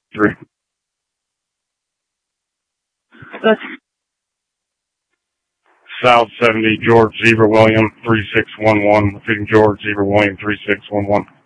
3. That's South 70, George Zebra William 3611, repeating George Zebra William 3611.